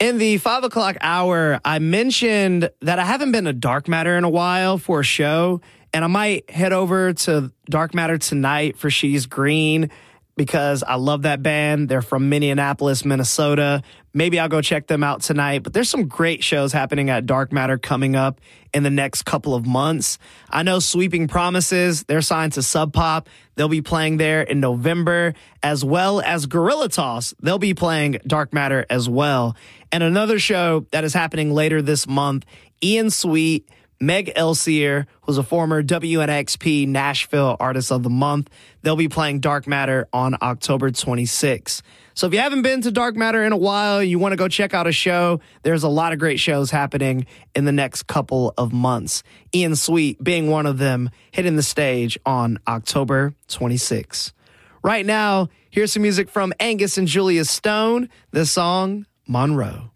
In the 5 o'clock hour, I mentioned that I haven't been to Dark Matter in a while for a show, and I might head over to Dark Matter tonight for She's Green because I love that band. They're from Minneapolis, Minnesota. Maybe I'll go check them out tonight, but there's some great shows happening at Dark Matter coming up in the next couple of months. I know Sweeping Promises, they're signed to Sub Pop. They'll be playing there in November, as well as Gorilla Toss. They'll be playing Dark Matter as well. And another show that is happening later this month, Ian Sweet, Meg Elsier, who's a former WNXP Nashville Artist of the Month. They'll be playing Dark Matter on October 26th. So if you haven't been to Dark Matter in a while, you want to go check out a show, there's a lot of great shows happening in the next couple of months. Ian Sweet being one of them, hitting the stage on October 26th. Right now, here's some music from Angus and Julia Stone, the song Monroe.